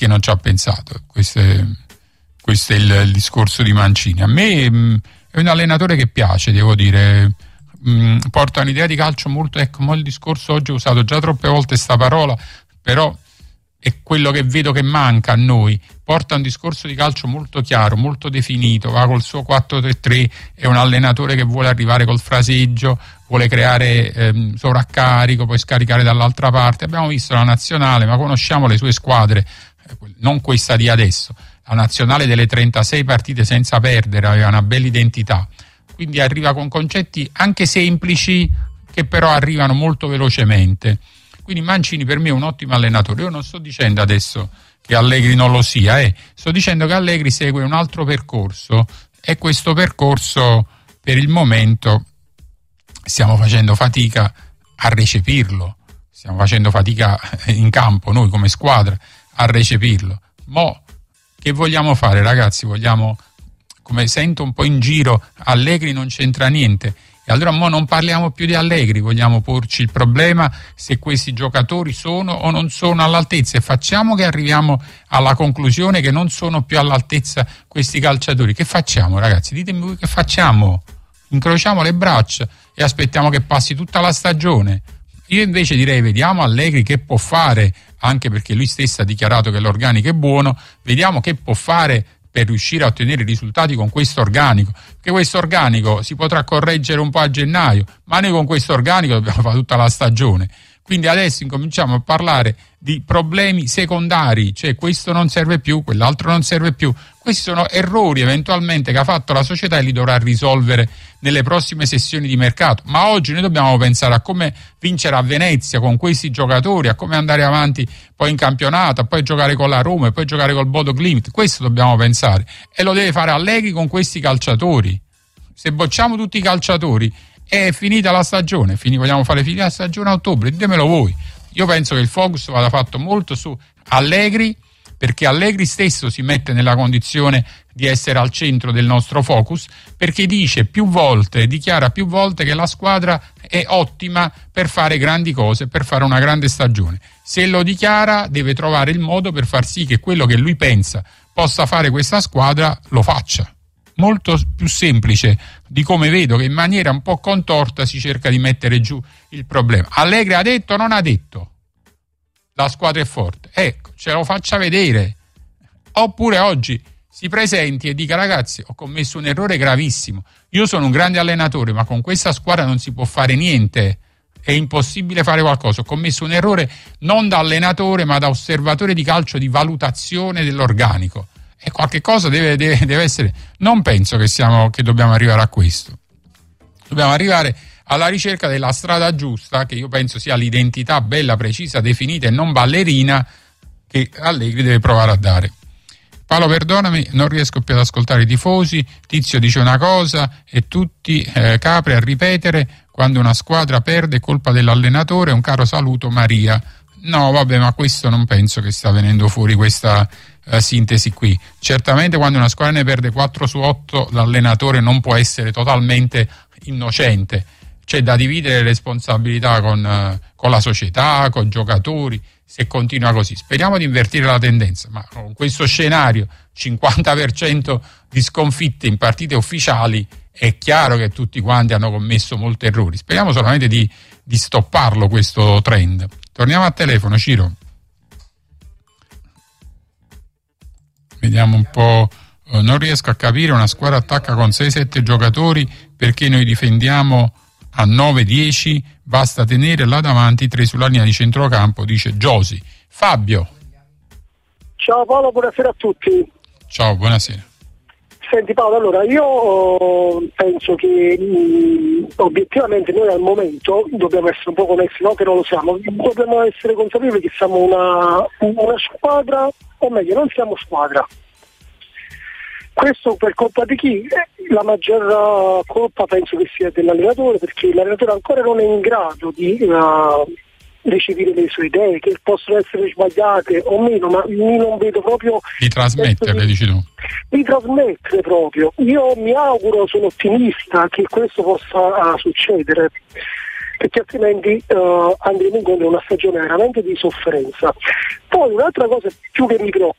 che non ci ha pensato. Questo è il discorso di Mancini. A me è un allenatore che piace, devo dire. Porta un'idea di calcio molto, mo il discorso oggi ho usato già troppe volte sta parola, però è quello che vedo che manca a noi. Porta un discorso di calcio molto chiaro, molto definito, va col suo 4-3-3, è un allenatore che vuole arrivare col fraseggio, vuole creare sovraccarico, poi scaricare dall'altra parte. Abbiamo visto la nazionale, ma conosciamo le sue squadre, non questa di adesso. La nazionale delle 36 partite senza perdere aveva una bella identità, quindi arriva con concetti anche semplici che però arrivano molto velocemente. Quindi Mancini per me è un ottimo allenatore. Io non sto dicendo adesso che Allegri non lo sia, sto dicendo che Allegri segue un altro percorso e questo percorso per il momento stiamo facendo fatica a recepirlo, stiamo facendo fatica in campo noi come squadra a recepirlo. Mo che vogliamo fare, ragazzi? Vogliamo, come sento un po' in giro, Allegri non c'entra niente. E allora mo non parliamo più di Allegri, vogliamo porci il problema se questi giocatori sono o non sono all'altezza e facciamo che arriviamo alla conclusione che non sono più all'altezza questi calciatori. Che facciamo, ragazzi? Ditemi voi che facciamo. Incrociamo le braccia e aspettiamo che passi tutta la stagione. Io invece direi vediamo Allegri che può fare, anche perché lui stesso ha dichiarato che l'organico è buono, vediamo che può fare per riuscire a ottenere risultati con questo organico, perché questo organico si potrà correggere un po' a gennaio, ma noi con questo organico dobbiamo fare tutta la stagione. Quindi adesso incominciamo a parlare di problemi secondari, cioè questo non serve più, quell'altro non serve più. Questi sono errori eventualmente che ha fatto la società e li dovrà risolvere nelle prossime sessioni di mercato. Ma oggi noi dobbiamo pensare a come vincere a Venezia con questi giocatori, a come andare avanti poi in campionato, a poi giocare con la Roma e poi giocare col Bodo Glimt. Questo dobbiamo pensare e lo deve fare Allegri con questi calciatori. Se bocciamo tutti i calciatori è finita la stagione, vogliamo fare finire la stagione a ottobre, ditemelo voi. Io penso che il focus vada fatto molto su Allegri, perché Allegri stesso si mette nella condizione di essere al centro del nostro focus, perché dice più volte, dichiara più volte che la squadra è ottima per fare grandi cose, per fare una grande stagione. Se lo dichiara deve trovare il modo per far sì che quello che lui pensa possa fare questa squadra lo faccia. Molto più semplice di come vedo che in maniera un po' contorta si cerca di mettere giù il problema. Allegri ha detto o non ha detto? La squadra è forte. Ecco, ce lo faccia vedere. Oppure oggi si presenti e dica ragazzi ho commesso un errore gravissimo. Io sono un grande allenatore ma con questa squadra non si può fare niente. È impossibile fare qualcosa. Ho commesso un errore non da allenatore ma da osservatore di calcio di valutazione dell'organico. E qualche cosa deve essere. Non penso che dobbiamo arrivare a questo. Dobbiamo arrivare alla ricerca della strada giusta, che io penso sia l'identità bella, precisa, definita e non ballerina che Allegri deve provare a dare. Paolo, perdonami, non riesco più ad ascoltare i tifosi. Tizio dice una cosa e tutti capri a ripetere: quando una squadra perde è colpa dell'allenatore. Un caro saluto, Maria. No, vabbè, ma questo non penso che sta venendo fuori questa sintesi qui. Certamente quando una squadra ne perde 4 su 8 l'allenatore non può essere totalmente innocente, c'è da dividere le responsabilità con la società, con i giocatori, se continua così. Speriamo di invertire la tendenza, ma con questo scenario 50% di sconfitte in partite ufficiali è chiaro che tutti quanti hanno commesso molti errori. Speriamo solamente di stopparlo questo trend. Torniamo al telefono, Ciro. Vediamo un po', non riesco a capire, una squadra attacca con 6-7 giocatori perché noi difendiamo a 9-10, basta tenere là davanti 3 sulla linea di centrocampo, dice Giosi. Fabio. Ciao Paolo, buonasera a tutti. Ciao, buonasera. Senti Paolo, allora io penso che obiettivamente noi al momento dobbiamo essere un po' connessi, no che non lo siamo, dobbiamo essere consapevoli che siamo una squadra, o meglio non siamo squadra. Questo per colpa di chi? La maggior colpa penso che sia dell'allenatore, perché l'allenatore ancora non è in grado di recepire le sue idee, che possono essere sbagliate o meno, ma io non vedo proprio di trasmetterle, dici tu. Di trasmettere proprio. Io mi auguro, sono ottimista che questo possa succedere, perché altrimenti andremo incontro a una stagione veramente di sofferenza. Poi un'altra cosa più che mi preoccupa